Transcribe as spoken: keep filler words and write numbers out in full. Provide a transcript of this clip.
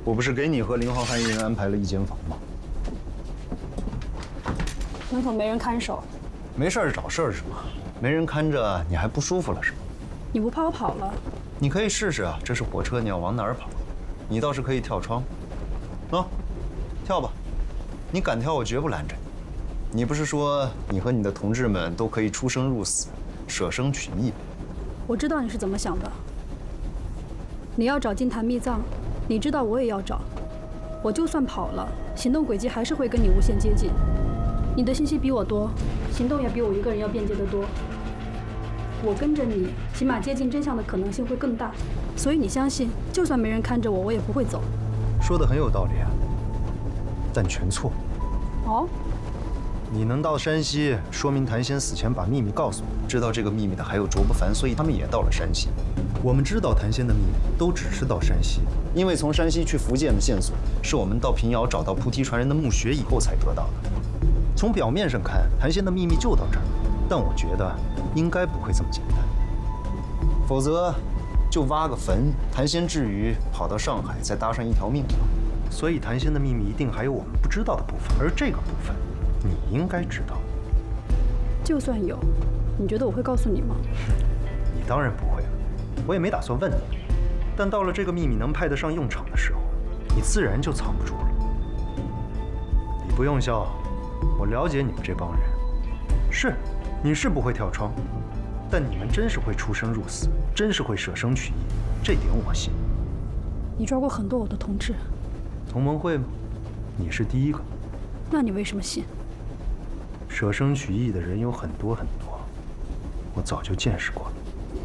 我不是给你和林浩瀚一人安排了一间房吗？ 门口没人看守， 没事儿找事儿是吗？没人看着你还不舒服了是吗？ 你不怕我跑了？ 你可以试试啊，这是火车，你要往哪儿跑？你倒是可以跳窗，喏、啊，跳吧，你敢跳我绝不拦着你。你不是说你和你的同志们都可以出生入死，舍生取义？ 我知道你是怎么想的。你要找金坛秘藏，你知道我也要找。我就算跑了，行动轨迹还是会跟你无限接近。你的信息比我多，行动也比我一个人要便捷得多。我跟着你，起码接近真相的可能性会更大。所以你相信，就算没人看着我，我也不会走。 说的很有道理啊，但全错。 哦。 你能到山西，说明谭仙死前把秘密告诉你。知道这个秘密的还有卓不凡，所以他们也到了山西。我们知道谭仙的秘密，都只是到山西，因为从山西去福建的线索，是我们到平遥找到菩提传人的墓穴以后才得到的。从表面上看，谭仙的秘密就到这儿，但我觉得应该不会这么简单，否则就挖个坟，谭仙至于跑到上海再搭上一条命吗？所以谭仙的秘密一定还有我们不知道的部分，而这个部分。你应该知道， 就算有，你觉得我会告诉你吗？ 你当然不会了，我也没打算问你。但到了这个秘密能派得上用场的时候，你自然就藏不住了。你不用笑，我了解你们这帮人。是，你是不会跳窗，但你们真是会出生入死，真是会舍生取义，这点我信。 你抓过很多我的同志。 同盟会吗？你是第一个。 那你为什么信？ 舍生取义的人有很多很多，我早就见识过了。